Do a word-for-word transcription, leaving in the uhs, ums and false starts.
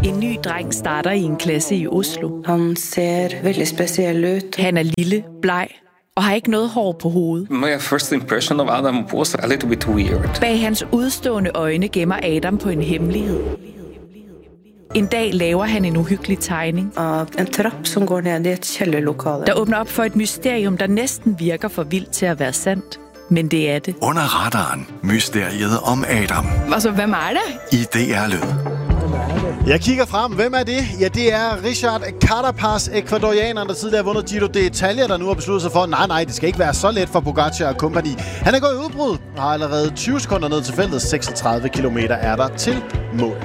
En ny dreng starter i en klasse i Oslo. Han ser veldig speciel ud. Han er lille, bleg og har ikke noget hår på hovedet. My first impression of Adam was a little bit weird. Bag hans udstående øjne gemmer Adam på en hemmelighed. En dag laver han en uhyggelig tegning Av en trapp som går ned i et kælderlokale. der åbner op for et mysterium, der næsten virker for vildt til at være sandt. Men det er det. Under radaren. Mysteriet om Adam. Altså, hvem er det? I D R Lyd. Jeg kigger frem. Hvem er det? Ja, det er Richard Carapaz, ekvadorianeren, der tidligere har vundet Giro d'Italia, der nu har besluttet sig for, nej, nej, det skal ikke være så let for Pogacar og company. Han er gået i udbrud og har allerede tyve sekunder ned til feltet. seksogtredive kilometer er der til mål.